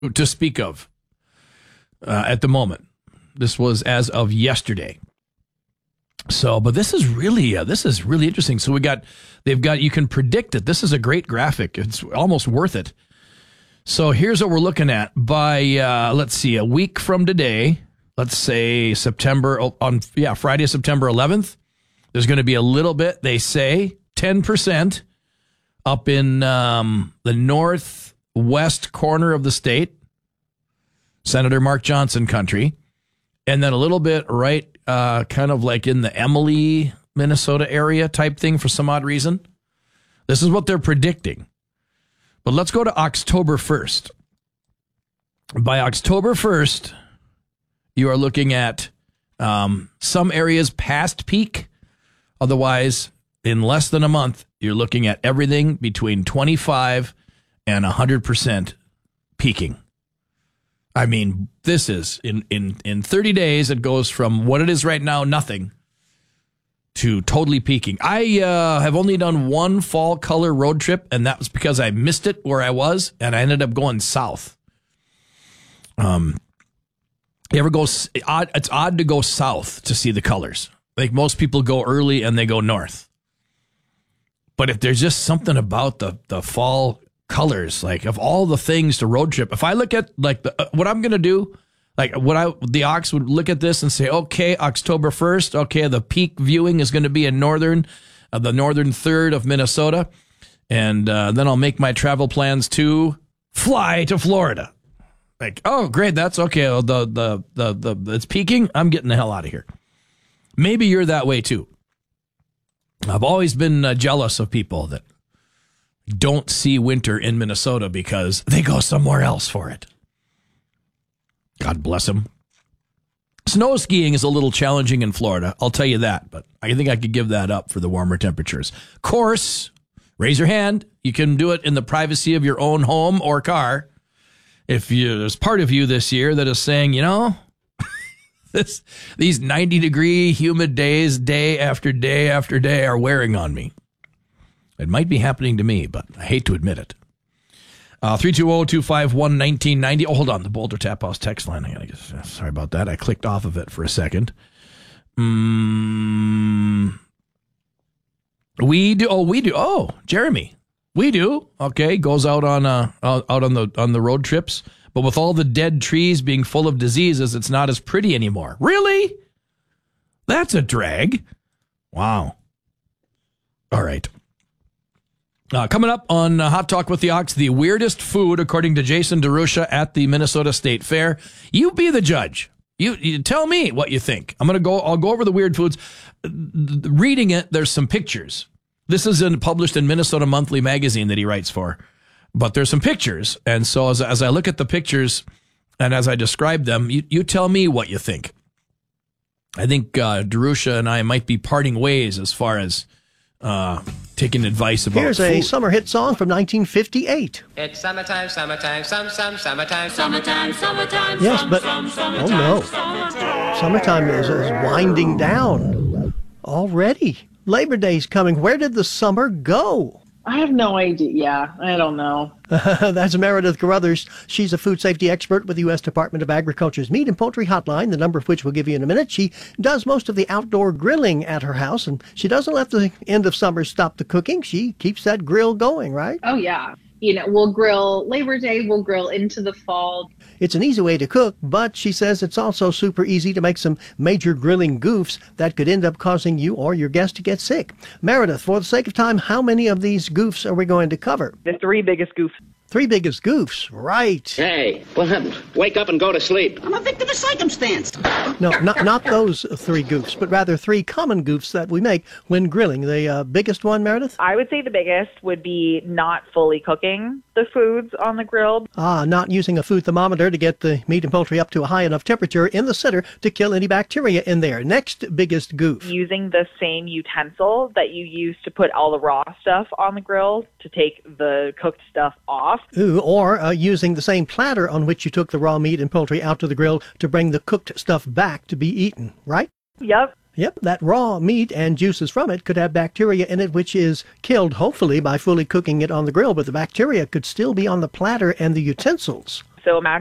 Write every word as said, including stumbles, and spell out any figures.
to speak of uh, at the moment. This was as of yesterday. So, but this is really, uh, this is really interesting. So we got, they've got, you can predict it. This is a great graphic. It's almost worth it. So here's what we're looking at by, uh, let's see, a week from today, let's say September, on, yeah, Friday, September eleventh, there's going to be a little bit, they say, ten percent up in um, the northwest corner of the state, Senator Mark Johnson country, and then a little bit right uh, kind of like in the Emily, Minnesota area type thing for some odd reason. This is what they're predicting. But let's go to October first. By October first, you are looking at um, some areas past peak. Otherwise, in less than a month, you're looking at everything between twenty-five and one hundred percent peaking. I mean, this is, in, in, in thirty days, it goes from what it is right now, nothing, to totally peaking. I uh, have only done one fall color road trip, and that was because I missed it where I was, and I ended up going south. Um, you ever go, odd, it's odd to go south to see the colors. Like most people go early and they go north. But if there's just something about the, the fall colors, like of all the things to road trip, if I look at like the, uh, what I'm going to do, like what I, the Ox would look at this and say, okay, October first, okay, the peak viewing is going to be in northern, uh, the northern third of Minnesota. And uh, then I'll make my travel plans to fly to Florida. Like, oh, great, that's okay. The, the, the, the, the, it's peaking. I'm getting the hell out of here. Maybe you're that way too. I've always been uh, jealous of people that don't see winter in Minnesota because they go somewhere else for it. God bless them. Snow skiing is a little challenging in Florida, I'll tell you that, but I think I could give that up for the warmer temperatures. Of course, raise your hand. You can do it in the privacy of your own home or car. If you, there's part of you this year that is saying, you know, this these ninety degree humid days, day after day after day, are wearing on me. It might be happening to me, but I hate to admit it. Uh, three two zero, two five one, one nine nine zero. Oh, hold on. The Boulder Tap House text line. I gotta get, sorry about that. I clicked off of it for a second. Mm, we do. Oh, we do. Oh, Jeremy. We do. Okay. Goes out on uh out on the on the road trips. But with all the dead trees being full of diseases, it's not as pretty anymore. Really? That's a drag. Wow. All right. Uh, coming up on uh, Hot Talk with the Ox, the weirdest food, according to Jason DeRusha at the Minnesota State Fair. You be the judge. You, you tell me what you think. I'm going to go, I'll go over the weird foods. Reading it, there's some pictures. This is in, published in Minnesota Monthly magazine that he writes for. But there's some pictures. And so as, as I look at the pictures and as I describe them, you, you tell me what you think. I think uh, DeRusha and I might be parting ways as far as uh, taking advice about Here's food. a summer hit song from nineteen fifty-eight. It's summertime, summertime, some, some, summertime, summertime, summertime. Yes, but, oh no, summertime is, is winding down already. Labor Day's coming. Where did the summer go? I have no idea. Yeah, I don't know. That's Meredith Carruthers. She's a food safety expert with the U S Department of Agriculture's Meat and Poultry Hotline, the number of which we'll give you in a minute. She does most of the outdoor grilling at her house, and she doesn't let the end of summer stop the cooking. She keeps that grill going, right? Oh, yeah. You know, we'll grill Labor Day, we'll grill into the fall. It's an easy way to cook, but she says it's also super easy to make some major grilling goofs that could end up causing you or your guests to get sick. Meredith, for the sake of time, how many of these goofs are we going to cover? The three biggest goofs. Three biggest goofs, right. Hey, what happened? Wake up and go to sleep. I'm a victim of circumstance. No, not not those three goofs, but rather three common goofs that we make when grilling. The uh, biggest one, Meredith? I would say the biggest would be not fully cooking the foods on the grill. Ah, not using a food thermometer to get the meat and poultry up to a high enough temperature in the center to kill any bacteria in there. Next biggest goof. Using the same utensil that you use to put all the raw stuff on the grill to take the cooked stuff off. Ooh, or uh, using the same platter on which you took the raw meat and poultry out to the grill to bring the cooked stuff back to be eaten, right? Yep. Yep, that raw meat and juices from it could have bacteria in it, which is killed, hopefully, by fully cooking it on the grill, but the bacteria could still be on the platter and the utensils. So imagine